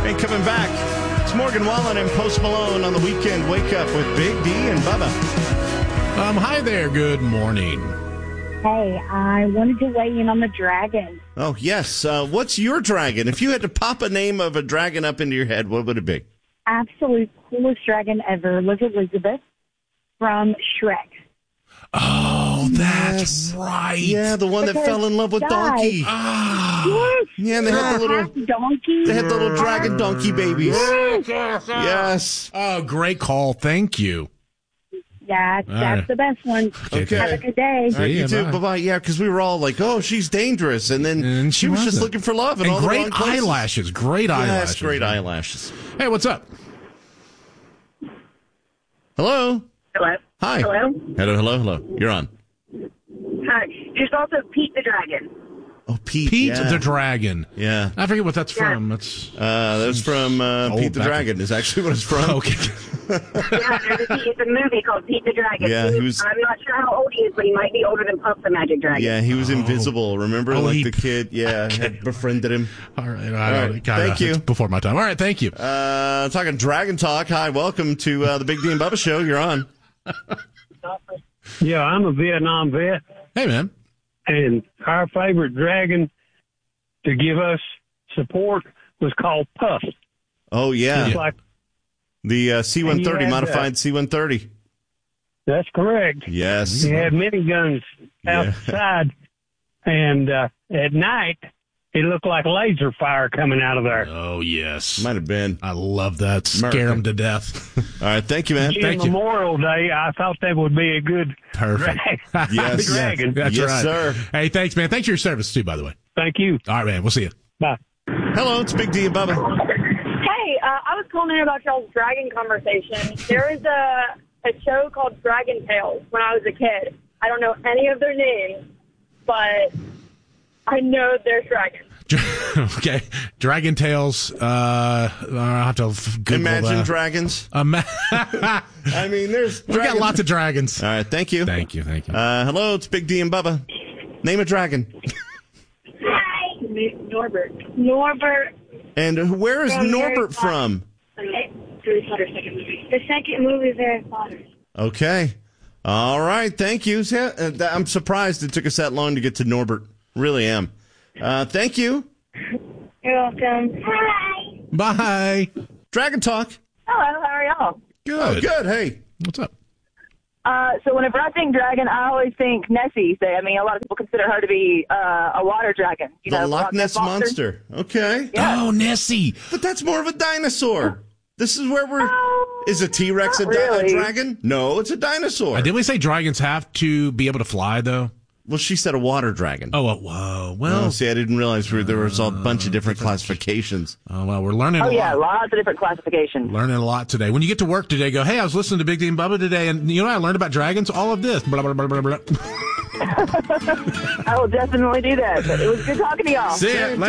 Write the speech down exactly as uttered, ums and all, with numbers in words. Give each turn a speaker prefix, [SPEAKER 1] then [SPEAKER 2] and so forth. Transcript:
[SPEAKER 1] And coming back, it's Morgan Wallen and Post Malone on the weekend. Wake up with Big D and Bubba.
[SPEAKER 2] Um, hi there. Good morning.
[SPEAKER 3] Hey, I wanted to weigh in on the dragon.
[SPEAKER 1] Oh, yes. Uh, what's your dragon? If you had to pop a name of a dragon up into your head, what would it be?
[SPEAKER 3] Absolute coolest dragon ever was Elizabeth from Shrek.
[SPEAKER 2] Oh, that's
[SPEAKER 1] Yes.
[SPEAKER 2] right.
[SPEAKER 1] Yeah, the one that
[SPEAKER 3] Because
[SPEAKER 1] fell in love with
[SPEAKER 3] guys-
[SPEAKER 1] Donkey.
[SPEAKER 2] Ah.
[SPEAKER 3] Yes.
[SPEAKER 1] Yeah, and they had the
[SPEAKER 3] Half
[SPEAKER 1] little,
[SPEAKER 3] donkey.
[SPEAKER 1] they had the little dragon donkey babies.
[SPEAKER 3] Yes.
[SPEAKER 1] Yes.
[SPEAKER 2] Oh, great call. Thank you.
[SPEAKER 3] That's,
[SPEAKER 2] All
[SPEAKER 3] that's
[SPEAKER 2] right.
[SPEAKER 3] the best one.
[SPEAKER 1] Okay.
[SPEAKER 3] Have a good day.
[SPEAKER 1] All right, you
[SPEAKER 2] ya,
[SPEAKER 1] too.
[SPEAKER 2] bye.
[SPEAKER 1] Bye-bye. Yeah, because we were all like, oh, she's dangerous. And then
[SPEAKER 2] And
[SPEAKER 1] she,
[SPEAKER 2] she
[SPEAKER 1] was just
[SPEAKER 2] wasn't.
[SPEAKER 1] looking for love in
[SPEAKER 2] And
[SPEAKER 1] all the
[SPEAKER 2] great
[SPEAKER 1] wrong places.
[SPEAKER 2] eyelashes. Great
[SPEAKER 1] Yes,
[SPEAKER 2] eyelashes.
[SPEAKER 1] great eyelashes.
[SPEAKER 2] Hey, what's up?
[SPEAKER 1] Hello?
[SPEAKER 4] Hello.
[SPEAKER 1] Hi.
[SPEAKER 4] Hello.
[SPEAKER 1] Hello, hello, hello. You're on.
[SPEAKER 4] Hi. There's also Pete the Dragon.
[SPEAKER 1] Oh, Pete.
[SPEAKER 2] Pete
[SPEAKER 1] yeah.
[SPEAKER 2] the Dragon.
[SPEAKER 1] Yeah.
[SPEAKER 2] I forget what that's
[SPEAKER 4] Yeah.
[SPEAKER 2] from. It's
[SPEAKER 1] Uh, that was from uh,
[SPEAKER 2] Old
[SPEAKER 1] Pete the
[SPEAKER 2] back-
[SPEAKER 1] Dragon is actually what it's from.
[SPEAKER 2] okay.
[SPEAKER 4] Yeah, there's a, it's a movie called Pete the Dragon.
[SPEAKER 1] Yeah,
[SPEAKER 4] He-
[SPEAKER 1] he was-
[SPEAKER 4] I'm not sure how old he is, but he might be older than Puff the Magic Dragon.
[SPEAKER 1] Yeah, he was invisible. Remember,
[SPEAKER 2] Oh,
[SPEAKER 1] like
[SPEAKER 2] he-
[SPEAKER 1] the kid, yeah, had befriended him.
[SPEAKER 2] All right. I
[SPEAKER 1] All
[SPEAKER 2] don't,
[SPEAKER 1] right,
[SPEAKER 2] kinda-
[SPEAKER 1] thank you.
[SPEAKER 2] it's before my time. All right. Thank you.
[SPEAKER 1] Uh, talking Dragon Talk. Hi, welcome to uh, the Big D and Bubba Show. You're on.
[SPEAKER 5] Yeah, I'm a Vietnam vet,
[SPEAKER 2] Hey, man.
[SPEAKER 5] and our favorite dragon to give us support was called Puff.
[SPEAKER 1] Oh yeah,
[SPEAKER 5] It's like,
[SPEAKER 1] the uh, C one thirty
[SPEAKER 5] He had, uh,
[SPEAKER 1] modified C one thirty.
[SPEAKER 5] that's correct.
[SPEAKER 1] Yes.
[SPEAKER 5] He had miniguns
[SPEAKER 1] Yeah.
[SPEAKER 5] outside, and uh, at night, it looked like laser fire coming out of there.
[SPEAKER 2] Oh, yes.
[SPEAKER 1] Might have been.
[SPEAKER 2] I love that. Scare
[SPEAKER 1] America.
[SPEAKER 2] them to death.
[SPEAKER 1] All right, thank you, man.
[SPEAKER 5] In
[SPEAKER 2] thank you.
[SPEAKER 5] Memorial Day, I thought that would be a good
[SPEAKER 2] Perfect.
[SPEAKER 5] drag-
[SPEAKER 1] Yes.
[SPEAKER 5] dragon.
[SPEAKER 2] That's
[SPEAKER 1] Yes,
[SPEAKER 2] right.
[SPEAKER 1] sir.
[SPEAKER 2] Hey, thanks, man. Thanks for your service, too, by the way.
[SPEAKER 5] Thank you.
[SPEAKER 2] All right, man. We'll see you.
[SPEAKER 5] Bye.
[SPEAKER 1] Hello, it's Big D and Bubba.
[SPEAKER 6] Hey, uh, I was calling in about y'all's dragon conversation. There is a a show called Dragon Tales when I was a kid. I don't know any of their names, but I know there's dragons.
[SPEAKER 2] okay. Dragon Tales. Uh, I'll have to f- Google
[SPEAKER 1] Imagine
[SPEAKER 2] that.
[SPEAKER 1] Dragons.
[SPEAKER 2] Ima-
[SPEAKER 1] I mean, there's.
[SPEAKER 2] we got
[SPEAKER 1] dragons.
[SPEAKER 2] lots of dragons.
[SPEAKER 1] All right, thank you.
[SPEAKER 2] Thank you. Thank you.
[SPEAKER 1] Uh, hello, it's Big D and Bubba. Name a dragon.
[SPEAKER 6] Hi. Norbert. Norbert.
[SPEAKER 1] And where is
[SPEAKER 6] From Harry
[SPEAKER 1] Norbert
[SPEAKER 6] Potter.
[SPEAKER 1] from?
[SPEAKER 6] Harry Potter second movie. The second movie is Harry Potter.
[SPEAKER 1] Okay. All right. Thank you. Yeah, uh, th- I'm surprised it took us that long to get to Norbert. Really am. Uh, thank you.
[SPEAKER 6] You're welcome. Hi.
[SPEAKER 2] Bye.
[SPEAKER 1] Dragon Talk.
[SPEAKER 6] Hello, how are y'all?
[SPEAKER 2] Good.
[SPEAKER 1] Oh, good. Hey.
[SPEAKER 2] What's up?
[SPEAKER 6] Uh, so whenever I think dragon, I always think Nessie. They, I mean, a lot of people consider her to be uh, a water dragon. You
[SPEAKER 1] The
[SPEAKER 6] know,
[SPEAKER 1] Loch Ness Monster. Okay.
[SPEAKER 6] Yeah.
[SPEAKER 2] Oh, Nessie.
[SPEAKER 1] But that's more of a dinosaur. This is where we're.
[SPEAKER 6] Oh,
[SPEAKER 1] Is a T-Rex a,
[SPEAKER 6] not
[SPEAKER 1] di- a
[SPEAKER 6] really.
[SPEAKER 1] dragon? No, it's a dinosaur.
[SPEAKER 2] Uh, didn't we say dragons have to be able to fly, though?
[SPEAKER 1] Well, she said a water dragon.
[SPEAKER 2] Oh, uh, whoa. Well,
[SPEAKER 1] Oh, see, I didn't realize we- there was a bunch of different classifications.
[SPEAKER 2] oh, well, we're learning
[SPEAKER 6] Oh,
[SPEAKER 2] a
[SPEAKER 6] yeah,
[SPEAKER 2] lot.
[SPEAKER 6] lots of different classifications.
[SPEAKER 2] Learning a lot today. When you get to work today, go, hey, I was listening to Big D and Bubba today, and you know what I learned about dragons? All of this. Blah, blah, blah, blah, blah.
[SPEAKER 6] I will definitely do that. But it was good talking to y'all.
[SPEAKER 2] See ya.
[SPEAKER 1] Same